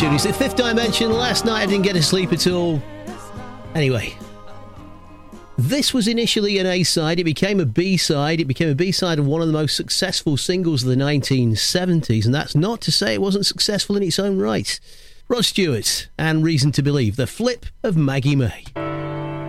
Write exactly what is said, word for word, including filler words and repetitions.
It's the Fifth Dimension. Last night I didn't get to sleep at all. Anyway, this was initially an A-side. It became a B-side. It became a B-side of one of the most successful singles of the nineteen seventies, and that's not to say it wasn't successful in its own right. Rod Stewart and Reason to Believe, the flip of Maggie May.